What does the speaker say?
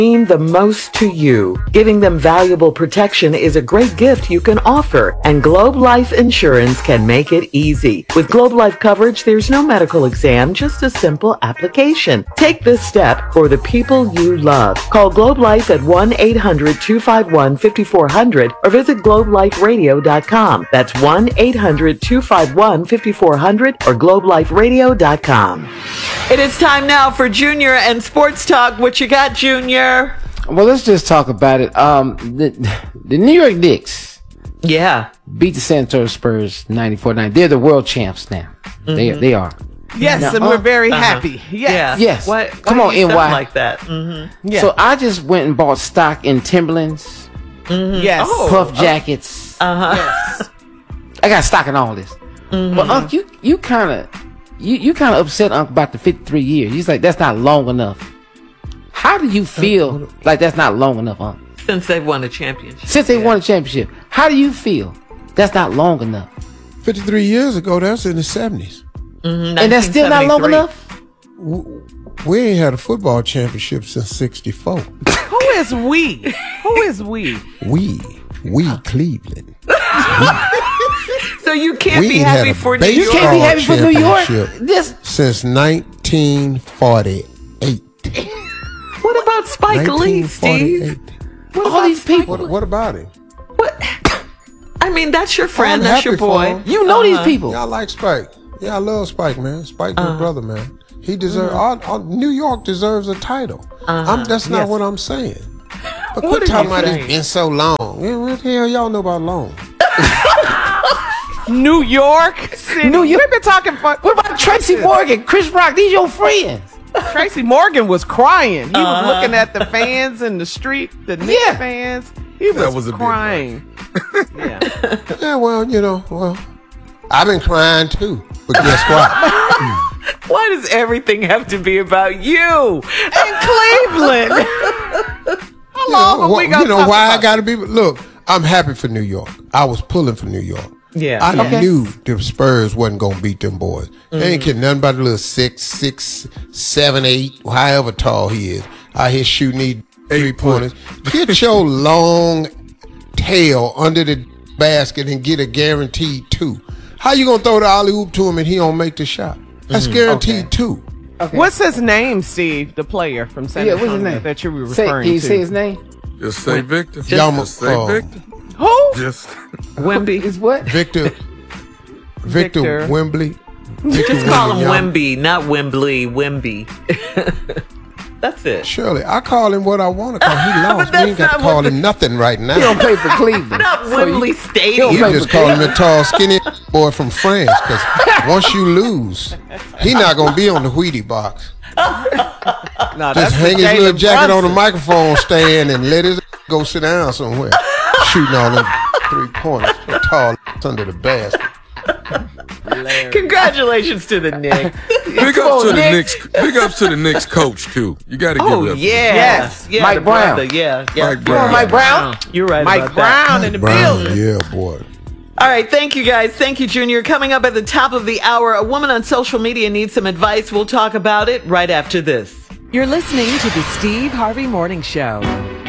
mean the most to you. Giving them valuable protection is a great gift you can offer, and Globe Life Insurance can make it easy. With Globe Life coverage, there's no medical exam, just a simple application. Take this step for the people you love. Call Globe Life at 1-800-251-5400 or visit globeliferadio.com. That's 1-800-251-5400 or globeliferadio.com. It is time now for Junior and Sports Talk. What you got, Junior? Well, let's just talk about it. The New York Knicks, beat the San Antonio Spurs 94-9. They're the world champs now. Mm-hmm. They are. Yes, now, and we're very happy. Yes. Yes. Why Come on, NY. Like that. Mm-hmm. Yeah. So I just went and bought stock in Timberlands. Mm-hmm. Yes. Puff jackets. Yes. I got stock in all this. Mm-hmm. But Unc, you kind of upset Unc about the 53 years. He's like, that's not long enough. How do you feel like that's not long enough, Unc? Since they won a championship. How do you feel that's not long enough? 53 years ago, that's in the 70s. Mm-hmm, and that's still not long enough? We ain't had a football championship since 64. Who is we? Who is we? We Cleveland. So you can't be happy for New York. You can't be happy for New York? Since 1948. What about Spike Lee, Steve? All these people. What about him? What? I mean, that's your friend. That's your boy. You know these people. Yeah, I like Spike. Yeah, I love Spike, man. Spike's my brother, man. He deserves. New York deserves a title. That's not what I'm saying. But quit talking about it's been so long. What the hell y'all know about long? New York City. We've been talking for. What about Tracy Morgan, Chris Rock? These your friends. Tracy Morgan was crying. He was looking at the fans in the street, the Knicks fans. He was crying. Yeah, well, I've been crying too. But guess what? Why does everything have to be about you in Cleveland? How long have we got? Why I gotta be? Look, I'm happy for New York. I was pulling for New York. Yeah, I knew the Spurs wasn't gonna beat them boys. They ain't kidding nothing about the little 6, 7, 8, however tall he is. Out here shooting these 3-pointers. Get your long tail under the basket and get a guaranteed 2. How you gonna throw the alley oop to him and he don't make the shot? That's guaranteed 2. Okay. What's his name, Steve? The player from San Antonio what's his name? That you were referring to. Can you say his name? Just say Victor. Just say Victor. Who? Just Wemby. Is what? Victor Wembley. Just call him Wemby, not Wembley. Wemby. That's it. Shirley, I call him what I want to call him. He lost. We ain't got to call him nothing right now. He don't play for Cleveland. Not Wembley Stadium. You just call him a tall, skinny boy from France. Because once you lose, he not going to be on the Wheatie box. Just hang his little jacket on the microphone stand and let his go sit down somewhere. Shooting all them 3-pointers. So tall under the basket. Congratulations to the Knicks. Big ups to the Knicks. Big ups to the Knicks coach too. You got to give it up. Yes. Mike Brown. Mike Brown. Mike Brown. You're right. Mike Brown in the building. Yeah, boy. All right, thank you guys. Thank you, Junior. Coming up at the top of the hour, a woman on social media needs some advice. We'll talk about it right after this. You're listening to the Steve Harvey Morning Show.